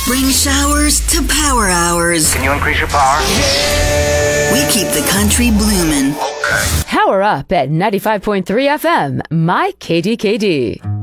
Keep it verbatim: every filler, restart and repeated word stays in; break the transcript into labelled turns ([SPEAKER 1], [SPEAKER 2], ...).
[SPEAKER 1] Bring showers to power hours.
[SPEAKER 2] Can you increase your power?
[SPEAKER 1] We keep the country bloomin'.
[SPEAKER 2] Okay.
[SPEAKER 3] Power up at ninety-five point three F M, My K D K D.